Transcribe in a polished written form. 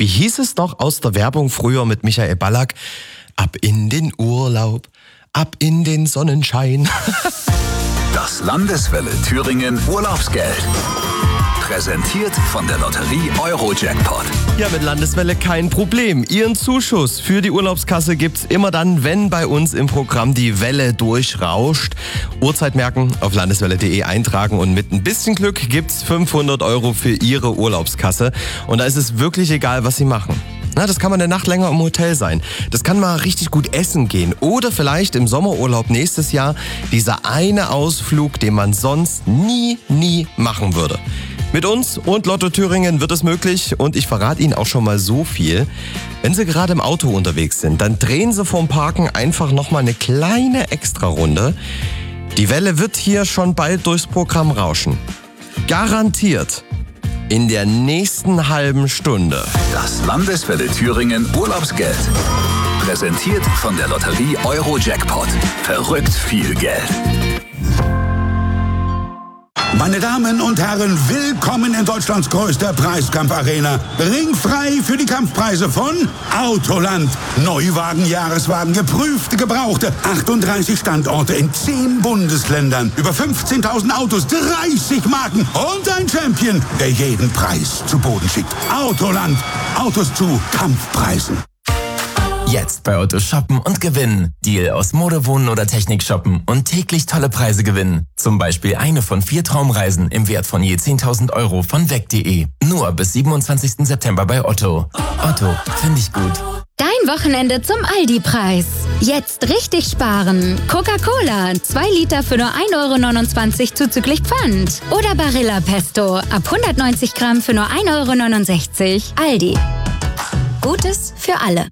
Wie hieß es noch aus der Werbung früher mit Michael Ballack? Ab in den Urlaub, ab in den Sonnenschein. Das Landeswelle Thüringen Urlaubsgeld. Präsentiert von der Lotterie Euro-Jackpot. Ja, mit Landeswelle kein Problem. Ihren Zuschuss für die Urlaubskasse gibt's immer dann, wenn bei uns im Programm die Welle durchrauscht. Uhrzeit merken, auf landeswelle.de eintragen und mit ein bisschen Glück gibt's 500 € für Ihre Urlaubskasse. Und da ist es wirklich egal, was Sie machen. Na, das kann mal eine Nacht länger im Hotel sein. Das kann mal richtig gut essen gehen. Oder vielleicht im Sommerurlaub nächstes Jahr dieser eine Ausflug, den man sonst nie machen würde. Mit uns und Lotto Thüringen wird es möglich und ich verrate Ihnen auch schon mal so viel. Wenn Sie gerade im Auto unterwegs sind, dann drehen Sie vorm Parken einfach nochmal eine kleine Extrarunde. Die Welle wird hier schon bald durchs Programm rauschen. Garantiert. In der nächsten halben Stunde. Das Landeswelle Thüringen Urlaubsgeld. Präsentiert von der Lotterie Euro-Jackpot. Verrückt viel Geld. Meine Damen und Herren, willkommen in Deutschlands größter Preiskampfarena. Ringfrei für die Kampfpreise von Autoland. Neuwagen, Jahreswagen, geprüfte, gebrauchte. 38 Standorte in 10 Bundesländern. Über 15.000 Autos, 30 Marken und ein Champion, der jeden Preis zu Boden schickt. Autoland. Autos zu Kampfpreisen. Jetzt bei Otto shoppen und gewinnen. Deal aus Mode, Wohnen oder Technik shoppen und täglich tolle Preise gewinnen. Zum Beispiel eine von 4 Traumreisen im Wert von je 10.000 € von weg.de. Nur bis 27. September bei Otto. Otto, finde ich gut. Dein Wochenende zum Aldi-Preis. Jetzt richtig sparen. Coca-Cola, 2 Liter für nur 1,29 € zuzüglich Pfand. Oder Barilla Pesto, ab 190 Gramm für nur 1,69 €. Aldi. Gutes für alle.